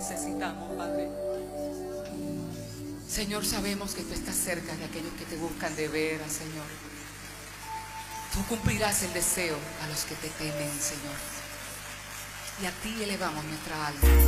necesitamos, Padre. Señor, sabemos que tú estás cerca de aquellos que te buscan de veras, Señor. Tú cumplirás el deseo a los que te temen, Señor. Y a ti elevamos nuestra alma.